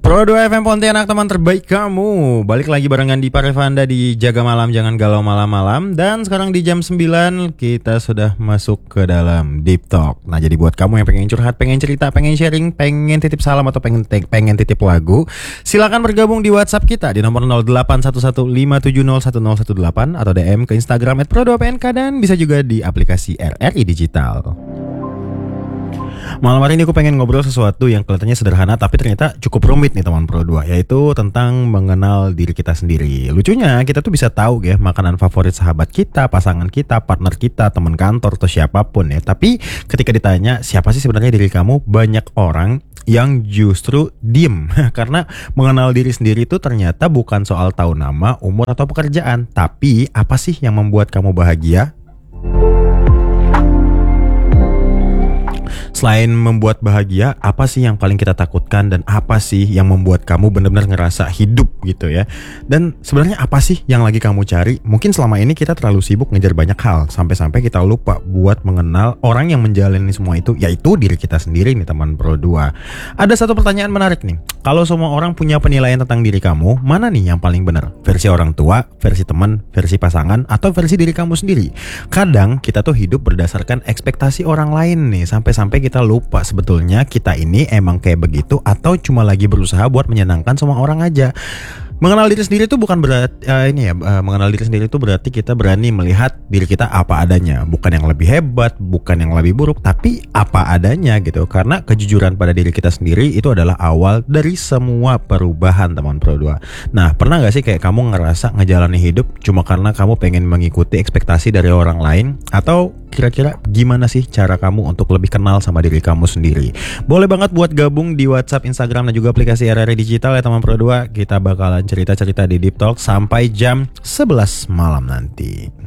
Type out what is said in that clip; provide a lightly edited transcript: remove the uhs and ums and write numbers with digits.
Pro 2 FM Pontianak, teman terbaik kamu. Balik lagi barengan di Parevanda di Jaga Malam Jangan Galau Malam-malam. Dan sekarang di jam 9 kita sudah masuk ke dalam Deep Talk. Nah, jadi buat kamu yang pengen curhat, pengen cerita, pengen sharing, pengen titip salam atau pengen titip lagu, silakan bergabung di WhatsApp kita di nomor 081157011018 atau DM ke Instagram @pro2pnk dan bisa juga di aplikasi RRI Digital. Malam hari ini aku pengen ngobrol sesuatu yang kelihatannya sederhana tapi ternyata cukup rumit nih teman Pro 2, yaitu tentang mengenal diri kita sendiri. Lucunya kita tuh bisa tahu ya makanan favorit sahabat kita, pasangan kita, partner kita, teman kantor atau siapapun ya. Tapi ketika ditanya siapa sih sebenarnya diri kamu, banyak orang yang justru diem karena mengenal diri sendiri itu ternyata bukan soal tahu nama, umur atau pekerjaan, tapi apa sih yang membuat kamu bahagia? Selain membuat bahagia, apa sih yang paling kita takutkan dan apa sih yang membuat kamu benar-benar ngerasa hidup gitu ya? Dan sebenarnya apa sih yang lagi kamu cari? Mungkin selama ini kita terlalu sibuk ngejar banyak hal sampai-sampai kita lupa buat mengenal orang yang menjalani semua itu, yaitu diri kita sendiri nih teman Pro 2. Ada satu pertanyaan menarik nih. Kalau semua orang punya penilaian tentang diri kamu, mana nih yang paling benar? Versi orang tua, versi teman, versi pasangan, atau versi diri kamu sendiri? Kadang kita tuh hidup berdasarkan ekspektasi orang lain nih, sampai-sampai kita lupa sebetulnya kita ini emang kayak begitu atau cuma lagi berusaha buat menyenangkan semua orang aja. Mengenal diri sendiri itu bukan berarti mengenal diri sendiri itu berarti kita berani melihat diri kita apa adanya, bukan yang lebih hebat, bukan yang lebih buruk, tapi apa adanya gitu. Karena kejujuran pada diri kita sendiri itu adalah awal dari semua perubahan teman Pro 2. Nah, pernah gak sih kayak kamu ngerasa ngejalani hidup cuma karena kamu pengen mengikuti ekspektasi dari orang lain? Atau kira-kira gimana sih cara kamu untuk lebih kenal sama diri kamu sendiri? Boleh banget buat gabung di WhatsApp, Instagram, dan juga aplikasi RRI Digital ya teman Pro 2. Kita bakalan cerita-cerita di Deep Talk sampai jam 11 malam nanti.